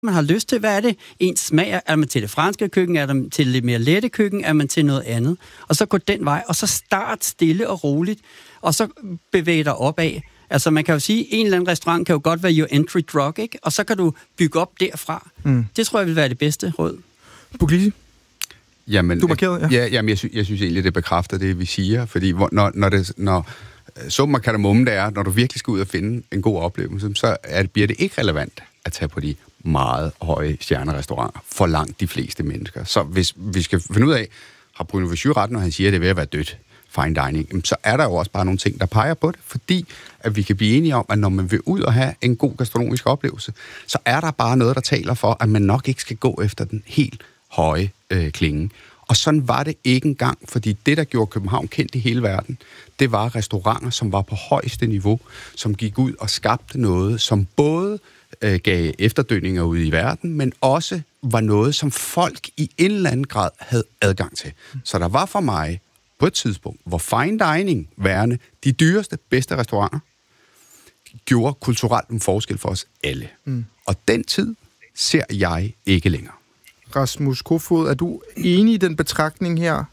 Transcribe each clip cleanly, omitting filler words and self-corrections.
man har lyst til. Hvad er det, ens smag er? Er man til det franske køkken? Er man til det mere lette køkken? Er man til noget andet? Og så gå den vej, og så start stille og roligt, og så bevæge dig opad. Altså, man kan jo sige, at en eller anden restaurant kan jo godt være your entry drug, ikke? Og så kan du bygge op derfra. Det tror jeg vil være det bedste råd. Puglisi? Jamen, du markerede, ja. Jamen, jeg synes egentlig, det bekræfter det, vi siger. Fordi når summen af kardemommen det er, når du virkelig skal ud og finde en god oplevelse, så bliver det ikke relevant at tage på de meget høje stjernerestauranter for langt de fleste mennesker. Så hvis vi skal finde ud af, har Bruno Vichyu ret, når han siger, at det er ved at være dødt, fine dining, så er der jo også bare nogle ting, der peger på det, fordi at vi kan blive enige om, at når man vil ud og have en god gastronomisk oplevelse, så er der bare noget, der taler for, at man nok ikke skal gå efter den helt høje klinge. Og sådan var det ikke engang, fordi det, der gjorde København kendt i hele verden, det var restauranter, som var på højeste niveau, som gik ud og skabte noget, som både gav efterdønninger ude i verden, men også var noget, som folk i en eller anden grad havde adgang til. Så der var for mig på et tidspunkt, hvor fine dining værende de dyreste, bedste restauranter, gjorde kulturelt en forskel for os alle. Og den tid ser jeg ikke længere. Rasmus Kofoed, er du enig i den betragtning her?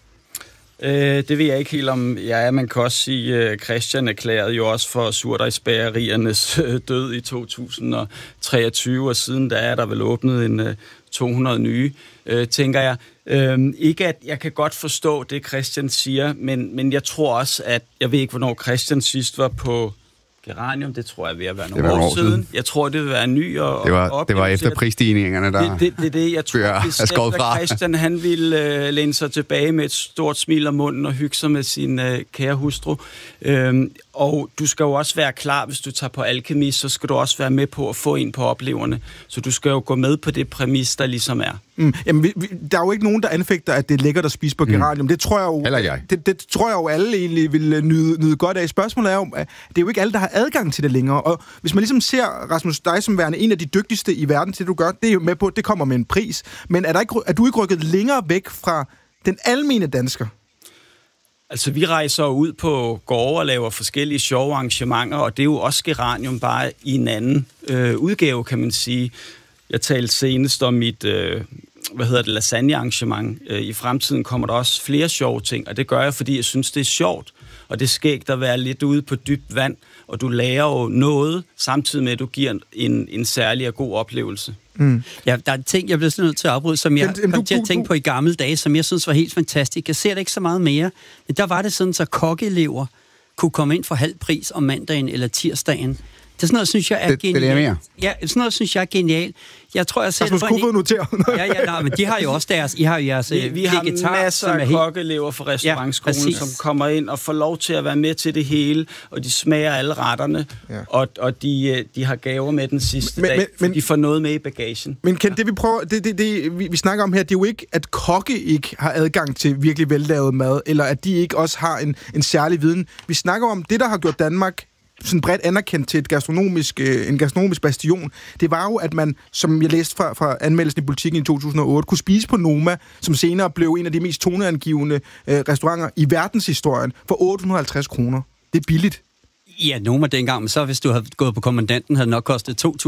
Det ved jeg ikke helt om jeg er. Man kan også sige, at Christian erklærede jo også for surdejsbageriernes død i 2023, og siden da er der vel åbnet en 200 nye, tænker jeg. Ikke at jeg kan godt forstå det, Christian siger, men jeg tror også, at jeg ved ikke, hvornår Christian sidst var på Geranium, det tror jeg vil være nogle år siden. Jeg tror, det vil være en ny det var efter prisstigningerne, der det jeg tror bestemt, at Christian han ville læne sig tilbage med et stort smil om munden og hygge sig med sin kære hustru. Og du skal jo også være klar, hvis du tager på Alchemy, så skal du også være med på at få en på opleverne. Så du skal jo gå med på det præmis, der ligesom er. Jamen, der er jo ikke nogen, der anfægter, at det er lækkert at spise på Geranium. Det tror jeg jo, heller jeg. Det tror jeg jo alle egentlig vil nyde godt af. Spørgsmålet er jo, at det er jo ikke alle, der har adgang til det længere. Og hvis man ligesom ser, Rasmus, dig som værende en af de dygtigste i verden til det, du gør, det er jo med på, at det kommer med en pris. Men er du ikke rykket længere væk fra den almene dansker? Altså, vi rejser ud på gårde og laver forskellige sjove arrangementer, og det er jo også Geranium bare i en anden udgave, kan man sige. Jeg talte senest om mit lasagne-arrangement. I fremtiden kommer der også flere sjove ting, og det gør jeg, fordi jeg synes, det er sjovt. Og det skal ikke være lidt ude på dybt vand, og du lærer jo noget, samtidig med, at du giver en særlig og god oplevelse. Ja, der er ting, jeg bliver nødt til at afbryde, som jeg kom til at tænke på i gamle dage, som jeg synes var helt fantastisk. Jeg ser det ikke så meget mere, men der var det sådan, så kokkeelever kunne komme ind for halv pris om mandagen eller tirsdagen. Det er sådan noget, synes jeg er genialt. Ja, sådan noget, synes jeg er genialt. Jeg tror, jeg ser det for nej, men de har jo også deres... I har jo jeres vi har masser af kokkeelever fra restaurantskolen, som kommer ind og får lov til at være med til det hele, og de smager alle retterne, og de har gaver med den sidste dag, for de får noget med i bagagen. Men Ken, det vi prøver, vi snakker om her, det er jo ikke, at kokke ikke har adgang til virkelig vellavet mad, eller at de ikke også har en særlig viden. Vi snakker om det, der har gjort Danmark sådan bredt anerkendt til en gastronomisk bastion, det var jo, at man, som jeg læste fra anmeldelsen i Politiken i 2008, kunne spise på Noma, som senere blev en af de mest toneangivende restauranter i verdenshistorien, for 850 kroner. Det er billigt. Ja, Noma dengang, men så hvis du havde gået på kommandanten, havde det nok kostet 2.000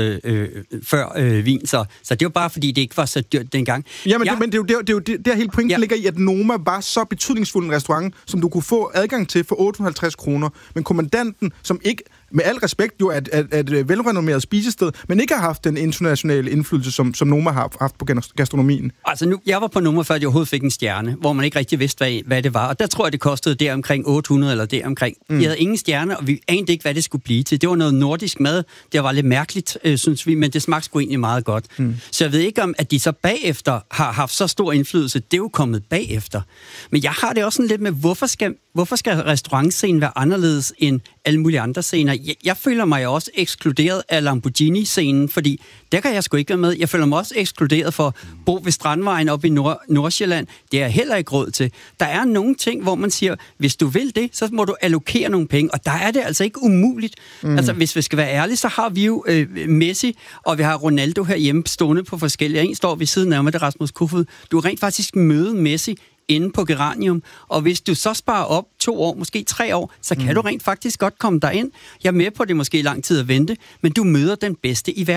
før vin, så det var bare fordi, det ikke var så dyrt dengang. Ja, men det er jo der hele pointen ligger i, at Noma var så betydningsfuld en restaurant, som du kunne få adgang til for 850 kroner. Men kommandanten, som ikke, med al respekt jo, er et velrenommeret spisested, men ikke har haft den internationale indflydelse, som Noma har haft på gastronomien. Altså nu, jeg var på Noma, før jeg overhovedet fik en stjerne, hvor man ikke rigtig vidste, hvad det var. Og der tror jeg, det kostede der omkring 800 eller der omkring. Jeg havde ingen stjerne, og vi anede ikke, hvad det skulle blive til. Det var noget nordisk mad. Det var lidt mærkeligt, synes vi, men det smagte sgu egentlig meget godt. Så jeg ved ikke om, at de så bagefter har haft så stor indflydelse. Det er jo kommet bagefter. Men jeg har det også sådan lidt med, hvorfor skal restaurantscenen være anderledes end alle mulige andre scener? Jeg føler mig også ekskluderet af Lamborghini-scenen, fordi der kan jeg sgu ikke være med. Jeg føler mig også ekskluderet for bo ved Strandvejen oppe i Nordsjælland. Det er jeg heller ikke råd til. Der er nogle ting, hvor man siger, hvis du vil det, så må du allokere nogle penge, og der er det altså ikke umuligt. Altså, hvis vi skal være ærlige, så har vi jo Messi, og vi har Ronaldo herhjemme stående på forskellige. En står ved siden af med det, Rasmus Kofoed. Du rent faktisk møde Messi inde på Geranium, og hvis du så sparer op 2 år, måske 3 år, så kan du rent faktisk godt komme derind. Jeg er med på, det måske lang tid at vente, men du møder den bedste i verden.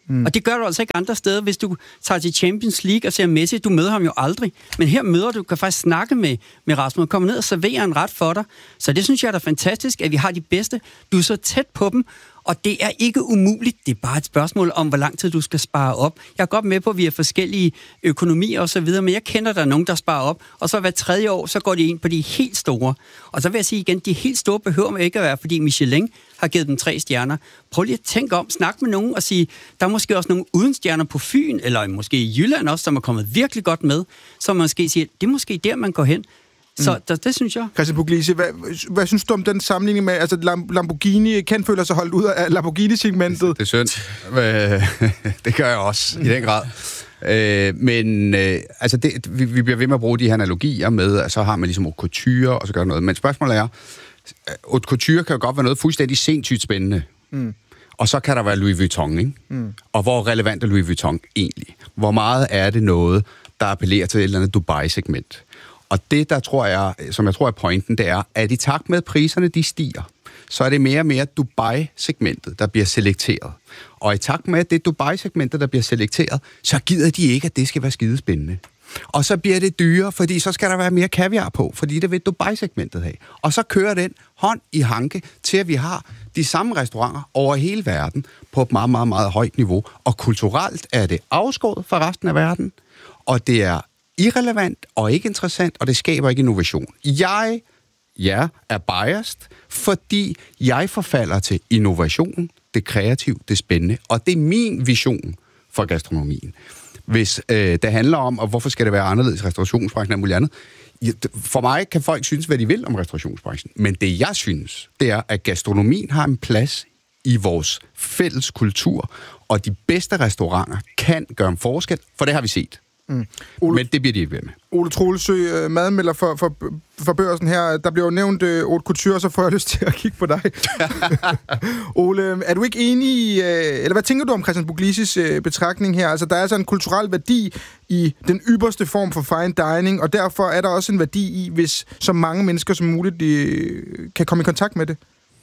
Og det gør du altså ikke andre steder. Hvis du tager til Champions League og ser Messi, du møder ham jo aldrig. Men her møder du, kan faktisk snakke med Rasmus, komme ned og servere en ret for dig. Så det synes jeg er da fantastisk, at vi har de bedste. Du er så tæt på dem, og det er ikke umuligt. Det er bare et spørgsmål om, hvor lang tid du skal spare op. Jeg er godt med på, at vi har forskellige økonomier og så videre, men jeg kender der nogen, der sparer op, og så hver 3. år, så går de ind på de helt store. Og så vil jeg sige igen, de helt store behøver man ikke at være, fordi Michelin har givet dem 3 stjerner. Prøv lige at tænke om, snak med nogen og sige, der er måske også nogle uden stjerner på Fyn, eller måske i Jylland også, som er kommet virkelig godt med, så man måske siger, det er måske der, man går hen. Så det synes jeg. Christian Puglisi, hvad synes du om den sammenligning med, altså Lamborghini, Ken føler sig holdt ud af Lamborghini-segmentet? Det er synd. Det gør jeg også, i den grad. Vi bliver ved med at bruge de her analogier med, at så har man ligesom haute couture, og så gør noget. Men spørgsmålet er, haute couture kan jo godt være noget fuldstændig sindssygt spændende. Og så kan der være Louis Vuitton, ikke? Og hvor relevant er Louis Vuitton egentlig? Hvor meget er det noget, der appellerer til et eller andet Dubai-segment? Og det, som jeg tror er pointen, det er, at i takt med, at priserne de stiger, så er det mere og mere Dubai-segmentet, der bliver selekteret. Og i takt med, at det er Dubai-segmentet, der bliver selekteret, så gider de ikke, at det skal være skidespændende. Og så bliver det dyrere, fordi så skal der være mere kaviar på, fordi det vil Dubai-segmentet have. Og så kører den hånd i hanke til, at vi har de samme restauranter over hele verden på et meget, meget, meget højt niveau. Og kulturelt er det afskåret fra resten af verden, og det er irrelevant og ikke interessant, og det skaber ikke innovation. Jeg er biased, fordi jeg forfalder til innovation, det kreative, det spændende, og det er min vision for gastronomien. Hvis det handler om, og hvorfor skal det være anderledes i restaurationsbranchen og muligt andet, for mig kan folk synes, hvad de vil om restaurationsbranchen, men det jeg synes, det er, at gastronomien har en plads i vores fælles kultur, og de bedste restauranter kan gøre en forskel, for det har vi set. Men det bliver de ikke ved med. Ole Troelsø, madmelder for Børsen her. Der bliver jo nævnt haute couture, så får jeg lyst til at kigge på dig. Ole, er du ikke enig i, eller hvad tænker du om Christian Puglisis betragtning her? Altså, der er altså en kulturel værdi i den ypperste form for fine dining, og derfor er der også en værdi i, hvis så mange mennesker som muligt kan komme i kontakt med det.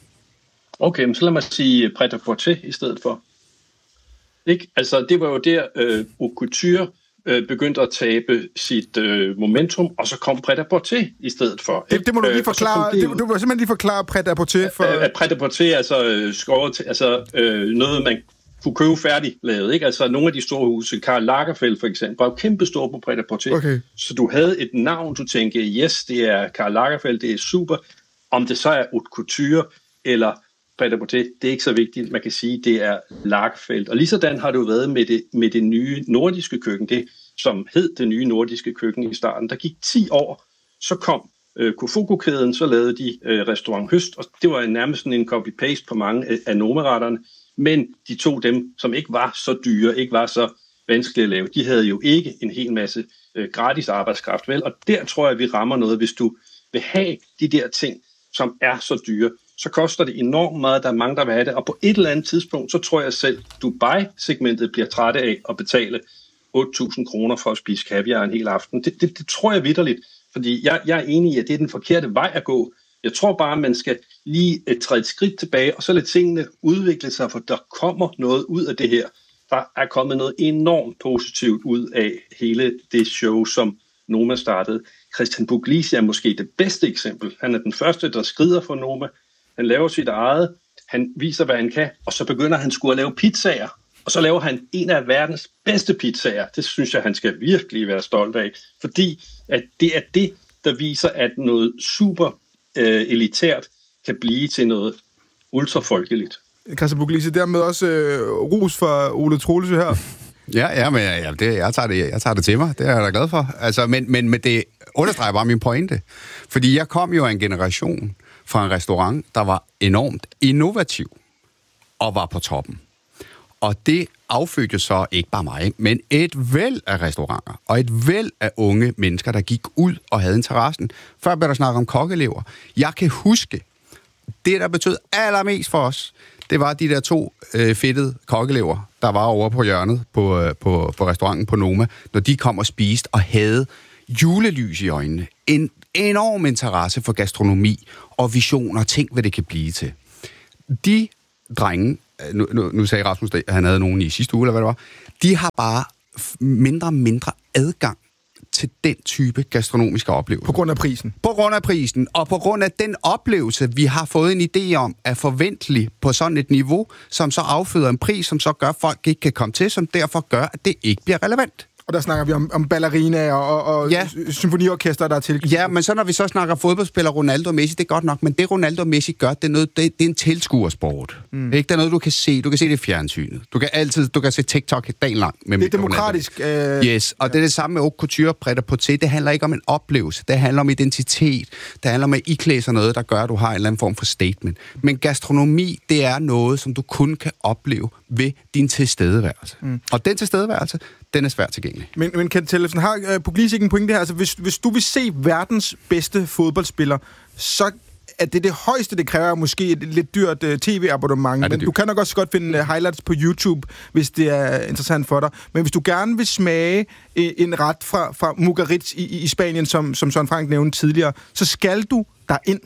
Okay, men så lad mig sige prêt-à-porter i stedet for. Ikke? Altså, det var jo der haute couture begyndte at tabe sit momentum, og så kom prêt-à-porter i stedet for. Det må du lige forklare. Du må simpelthen lige forklare prêt-à-porter for... Prêt-à-porter, altså skåret til, noget, man kunne købe færdiglavet, ikke? Altså nogle af de store huse, Karl Lagerfeld for eksempel, var jo kæmpe store på prêt-à-porter. Okay. Så du havde et navn, du tænkte, yes, det er Karl Lagerfeld, det er super. Om det så er haute couture eller prêt-à-porter, det er ikke så vigtigt. Man kan sige, det er Lagerfeld. Og lige sådan har det jo været med det nye nordiske køkken, det som hed det nye nordiske køkken i starten. Der gik 10 år, så kom Kofuku-kæden, så lavede de restaurant Høst, og det var nærmest en copy-paste på mange af Noma-retterne, men de tog dem, som ikke var så dyre, ikke var så vanskelige at lave, de havde jo ikke en hel masse gratis arbejdskraft, vel? Og der tror jeg, vi rammer noget, hvis du vil have de der ting, som er så dyre, så koster det enormt meget, der er mange, der vil have det, og på et eller andet tidspunkt, så tror jeg selv, Dubai-segmentet bliver trætte af at betale 8.000 kroner for at spise kaviar en hel aften. Det tror jeg vitterligt, fordi jeg er enig i, at det er den forkerte vej at gå. Jeg tror bare, man skal lige træde et skridt tilbage, og så lade tingene udvikle sig, for der kommer noget ud af det her. Der er kommet noget enormt positivt ud af hele det show, som Noma startede. Christian Puglisi er måske det bedste eksempel. Han er den første, der skrider for Noma. Han laver sit eget, han viser, hvad han kan, og så begynder han sgu at lave pizzaer. Og så laver han en af verdens bedste pizzaer. Det synes jeg, han skal virkelig være stolt af. Fordi at det er det, der viser, at noget super elitært kan blive til noget ultrafolkeligt. Christian Puglisi, dermed også ros for Ole Troelsø her. Jeg tager det til mig. Det er jeg da glad for. Altså, men det understreger bare min pointe. Fordi jeg kom jo af en generation fra en restaurant, der var enormt innovativ og var på toppen. Og det affødte så ikke bare mig, men et væld af restauranter og et væld af unge mennesker, der gik ud og havde interessen. Før blev der snakket om kokkelever. Jeg kan huske, det der betød allermest for os, det var de der 2 fedtede kokkelever, der var over på hjørnet på restauranten på Noma, når de kom og spiste og havde julelys i øjnene. En enorm interesse for gastronomi og visioner, tænk hvad det kan blive til. De drenge nu sagde Rasmus, at han havde nogen i sidste uge, eller hvad det var, de har bare mindre adgang til den type gastronomiske oplevelse. På grund af prisen? På grund af prisen, og på grund af den oplevelse, vi har fået en idé om, er forventelig på sådan et niveau, som så afføder en pris, som så gør, at folk ikke kan komme til, som derfor gør, at det ikke bliver relevant. Og der snakker vi om ballerinaer og symfoniorkester, der er til. Ja, men så når vi så snakker fodboldspiller Ronaldo og Messi, det er godt nok, men det Ronaldo og Messi gør, det er en tilskuersport. Ikke? Det er noget, du kan se. Du kan se det i fjernsynet. Du kan se TikTok dagen lang. Med det er demokratisk. Yes, og det er det samme med haute couture, prêt-à-porter. Det handler ikke om en oplevelse. Det handler om identitet. Det handler om at iklæde sig noget, der gør, at du har en eller anden form for statement. Men gastronomi, det er noget, som du kun kan opleve ved din tilstedeværelse. Og den tilstedeværelse, den er svært tilgængelig. Men Kent Tellefsen, har Puglisi ikke en pointe her? Altså, hvis du vil se verdens bedste fodboldspiller, så er det højeste, det kræver måske et lidt dyrt tv-abonnement. Men du kan nok også godt finde highlights på YouTube, hvis det er interessant for dig. Men hvis du gerne vil smage en ret fra Mugaritz i Spanien, som Søren Frank nævnte tidligere, så skal du derind.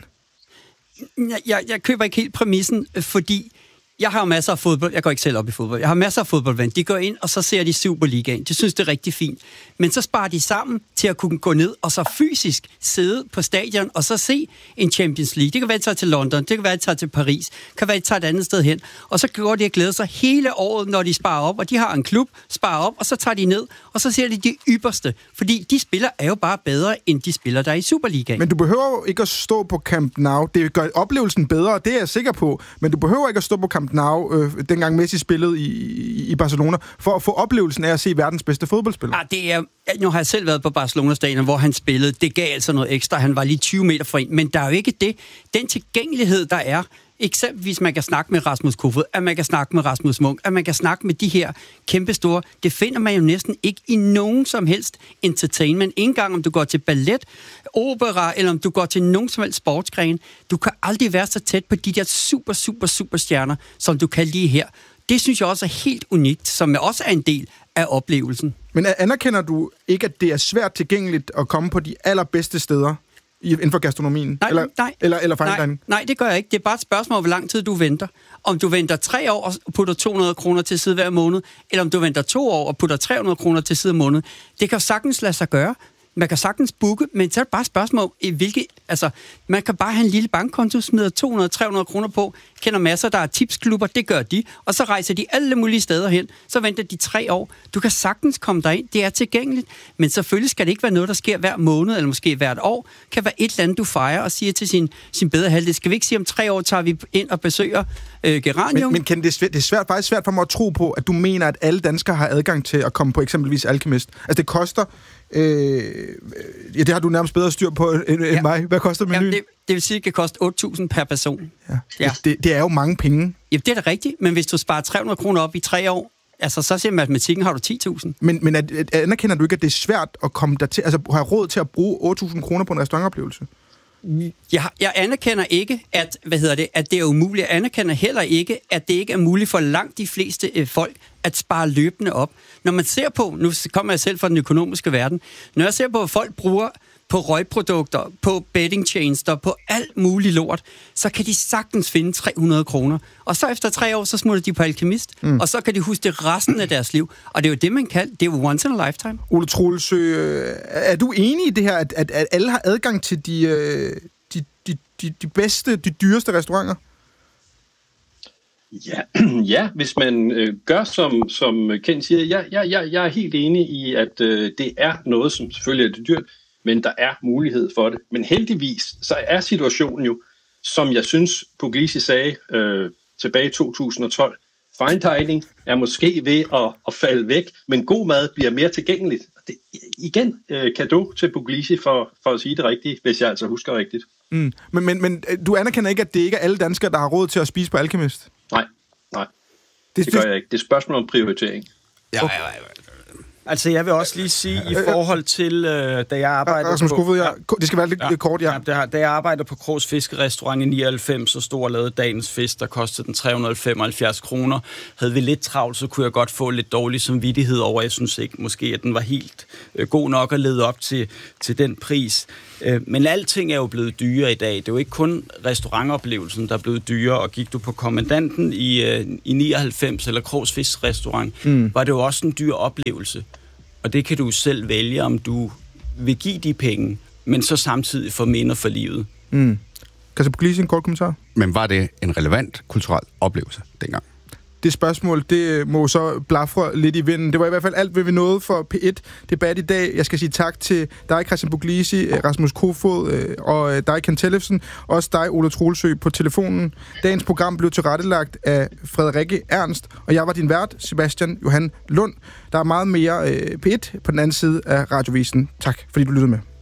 Jeg køber ikke helt præmissen, fordi jeg har masser af fodbold. Jeg går ikke selv op i fodbold. Jeg har masser af fodboldvenner. De går ind, og så ser de Superligaen. De synes, det er rigtig fint. Men så sparer de sammen til at kunne gå ned og så fysisk sidde på stadion og så se en Champions League. Det kan være, at de tager til London. Det kan være, at de tager til Paris. Det kan være, at de tager et andet sted hen. Og så går de og glæder sig hele året, når de sparer op. Og de har en klub, sparer op, og så tager de ned. Og så ser de ypperste. Fordi de spiller er jo bare bedre, end de spiller, der er i Superligaen. Men du behøver jo ikke at stå på Camp Nou. Det gør oplevelsen bedre, det er jeg sikker på. Men du behøver ikke at stå på Camp Nou, dengang Messi spillede i Barcelona, for at få oplevelsen af at se verdens bedste fodboldspiller. Nu har jeg selv været på Barcelona-stadion, hvor han spillede. Det gav altså noget ekstra. Han var lige 20 meter fra en. Men der er jo ikke det. Den tilgængelighed, der er, eksempelvis man kan snakke med Rasmus Kofoed, at man kan snakke med Rasmus Munch, at man kan snakke med de her kæmpestore, det finder man jo næsten ikke i nogen som helst entertainment. Ikke engang om du går til ballet, opera, eller om du går til nogen som helst sportsgren. Du kan aldrig være så tæt på de der super stjerner, som du kan lige her. Det synes jeg også er helt unikt, som også er en del af oplevelsen. Men anerkender du ikke, at det er svært tilgængeligt at komme på de allerbedste steder inden for gastronomien? Nej, det gør jeg ikke. Det er bare et spørgsmål, hvor lang tid du venter. Om du venter 3 år og putter 200 kroner til side hver måned, eller om du venter 2 år og putter 300 kroner til side måned. Det kan sagtens lade sig gøre. Man kan sagtens booke, men så er det bare et spørgsmål, man kan bare have en lille bankkonto, smider 200-300 kroner på, kender masser, der er tipsklubber, det gør de, og så rejser de alle mulige steder hen, så venter de 3 år. Du kan sagtens komme derind, det er tilgængeligt, men selvfølgelig skal det ikke være noget, der sker hver måned, eller måske hvert år. Det kan være et eller andet, du fejrer og siger til sin bedre halvdel. Skal vi ikke sige, om 3 år tager vi ind og besøger Geranium? Men det er faktisk svært for mig at tro på, at du mener, at alle danskere har adgang til at komme på eksempelvis Alchemist. Altså det koster... det har du nærmest bedre styr på end mig. Hvad koster menuen? Det vil sige, at det kan koste 8.000 per person. Ja. Det er jo mange penge. Ja, det er da rigtigt, men hvis du sparer 300 kroner op i 3 år, så siger matematikken, har du 10.000. Men anerkender du ikke, at det er svært at komme der til, altså have råd til at bruge 8.000 kroner på en restaurantoplevelse? Jeg anerkender ikke, at det er umuligt. Jeg anerkender heller ikke, at det ikke er muligt for langt de fleste folk at spare løbende op. Når man ser på, nu kommer jeg selv fra den økonomiske verden, når jeg ser på, hvad folk bruger på røgprodukter, på bettingtjenester, på alt muligt lort, så kan de sagtens finde 300 kroner. Og så efter 3 år, så smutter de på Alchemist, og så kan de huske det resten af deres liv. Og det er jo det, man kan. Det er jo once in a lifetime. Ole Troelsø, er du enig i det her, at alle har adgang til de bedste, de dyreste restauranter? Ja, hvis man gør, som Ken siger, jeg er helt enig i, at det er noget, som selvfølgelig er det dyrt, men der er mulighed for det. Men heldigvis, så er situationen jo, som jeg synes, Puglisi sagde tilbage i 2012, fine dining er måske ved at falde væk, men god mad bliver mere tilgængeligt. Det, igen, cadeau til Puglisi for at sige det rigtigt, hvis jeg altså husker rigtigt. Men du anerkender ikke, at det ikke er alle danskere, der har råd til at spise på Alchemist? Nej. Det gør jeg ikke. Det er et spørgsmål om prioritering. Ja. Altså, jeg vil også lige sige, i forhold til, da jeg arbejdede Rasmus Kofoed, det skal være lidt kort, ja. Da jeg arbejdede på Krogs Fiskerestaurant i 99, så stod og lavede dagens fisk, der kostede den 375 kroner. Havde vi lidt travlt, så kunne jeg godt få lidt dårlig samvittighed over. Jeg synes ikke måske, at den var helt god nok at lede op til den pris. Men alting er jo blevet dyrere i dag. Det er jo ikke kun restaurantoplevelsen, der er blevet dyrere. Og gik du på Kommandanten i 99, eller Krogs Fiskerestaurant, var det jo også en dyr oplevelse. Og det kan du selv vælge, om du vil give de penge, men så samtidig få minder for livet. Christian Puglisi, en kort kommentar? Men var det en relevant kulturel oplevelse dengang? Det spørgsmål, det må så blafre lidt i vinden. Det var i hvert fald alt, hvad vi nåede for P1-debat i dag. Jeg skal sige tak til dig, Christian Puglisi, Rasmus Kofoed og dig, Ken Tellefsen. Også dig, Ola Troelsø, på telefonen. Dagens program blev tilrettelagt af Frederikke Ernst, og jeg var din vært, Sebastian Johan Lund. Der er meget mere P1 på den anden side af radiovisen. Tak, fordi du lyttede med.